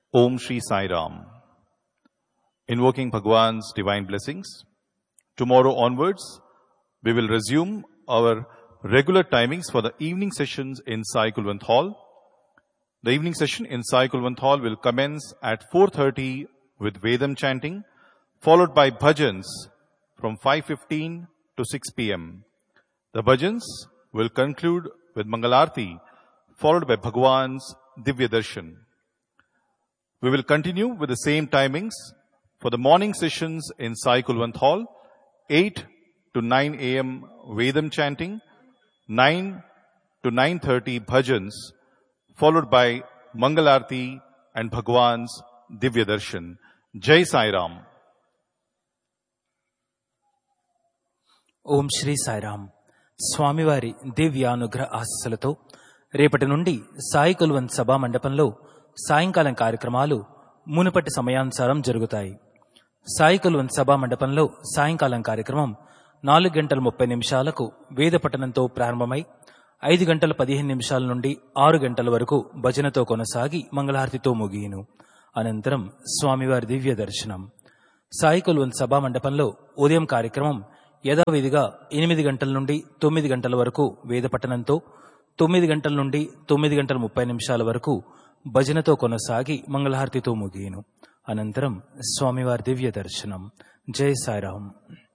Om Shri Sai Ram. Invoking Bhagwan's divine blessings. Tomorrow onwards, we will resume our regular timings for the evening sessions in Sai Kulwant Hall. The evening session in Sai Kulwant Hall will commence at 4:30 with Vedam chanting, followed by bhajans from 5:15 to 6 p.m. The bhajans will conclude with Mangalarti, followed by Bhagwan's Divya Darshan. We will continue with the same timings for the morning sessions in Sai Kulwant Hall, 8 to 9 a.m. Vedam chanting, 9 to 9:30 bhajans, followed by Mangalarti and Bhagwan's Divya Darshan. Jai Sai Ram. ఓం శ్రీ సాయిరామ్. స్వామివారి దివ్యానుగ్రహ ఆశీస్సులతో రేపటి నుండి సాయి కుల్వంత్ సభా మండపంలో సాయంకాలం కార్యక్రమాలు మునుపటి సమయానుసారం జరుగుతాయి. సాయి కుల్వంత్ సభా మండపంలో సాయంకాలం కార్యక్రమం 4:30 వేద పఠనంతో ప్రారంభమై 5:15 నుండి 6 వరకు భజనతో కొనసాగి మంగళహారతితో ముగియును. అనంతరం స్వామివారి దివ్య దర్శనం. సాయి కుల్వంత్ సభా మండపంలో ఉదయం కార్యక్రమం యథావిధిగా 8 నుండి 9 వరకు వేద పఠనంతో, 9 నుండి 9:30 వరకు భజనతో కొనసాగి మంగళహారతితో ముగియును. అనంతరం స్వామివారి దివ్య దర్శనం. జై సాయిరాం.